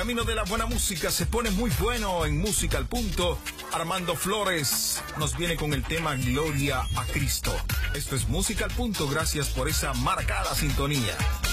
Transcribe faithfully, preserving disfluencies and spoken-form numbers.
camino de la buena música se pone muy bueno en Música al Punto. Armando Flores nos viene con el tema Gloria a Cristo. Esto es Música al Punto, gracias por esa marcada sintonía.